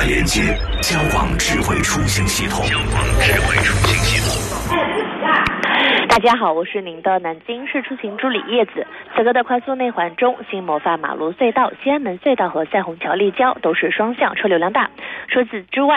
连接，交广智慧出行系统。 大家好，我是您的南京市出行助理叶子。此刻的快速内环中，新模范马路隧道、西安门隧道和赛虹桥立交都是双向车流量大。除此之外，